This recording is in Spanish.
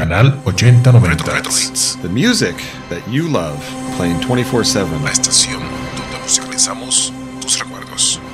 Canal 8090. The music that you love, playing 24/7. La estación donde musicalizamos tus recuerdos.